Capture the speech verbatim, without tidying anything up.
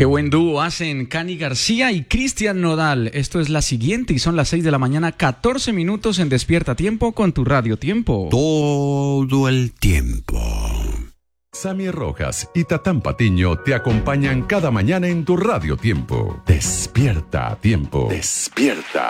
Qué buen dúo hacen Cani García y Cristian Nodal. Esto es La Siguiente y son las seis de la mañana, catorce minutos en Despierta Tiempo con tu Radio Tiempo. Todo el tiempo. Sammy Rojas y Tatán Patiño te acompañan cada mañana en tu Radio Tiempo. Despierta Tiempo. Despierta.